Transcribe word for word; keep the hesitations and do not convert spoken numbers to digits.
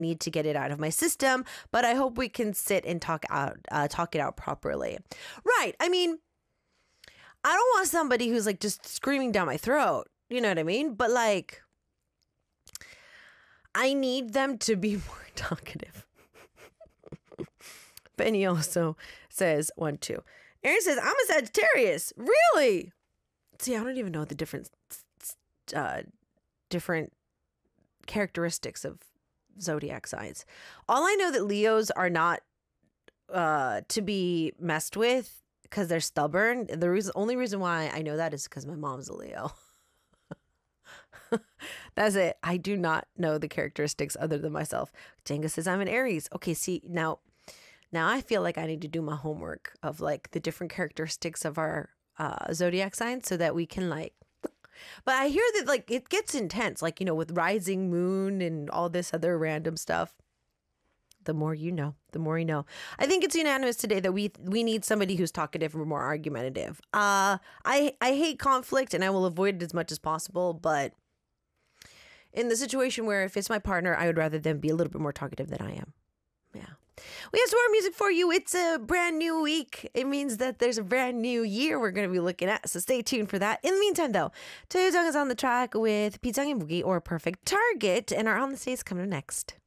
need to get it out of my system, but I hope we can sit and talk out, uh, talk it out properly. Right. I mean, I don't want somebody who's like just screaming down my throat. You know what I mean? But like, I need them to be more talkative. Benny also says one, two. Aaron says, I'm a Sagittarius. Really? See, I don't even know the different, uh, different characteristics of zodiac signs. All I know that Leos are not uh, to be messed with because they're stubborn. The reason, only reason why I know that is because my mom's a Leo. That's it. I do not know the characteristics other than myself. Jenga says I'm an Aries. Okay, see, now now I feel like I need to do my homework of like the different characteristics of our uh, zodiac signs so that we can like. But I hear that like it gets intense, like, you know, with rising moon and all this other random stuff. The more you know, the more you know. I think it's unanimous today that we we need somebody who's talkative or more argumentative. Uh, I I hate conflict and I will avoid it as much as possible, but in the situation where if it's my partner, I would rather them be a little bit more talkative than I am. Yeah. We have some more music for you. It's a brand new week. It means that there's a brand new year we're going to be looking at. So stay tuned for that. In the meantime, though, Taeyong is on the track with Pizang and Boogie or Perfect Target, and our On the Stage coming up next.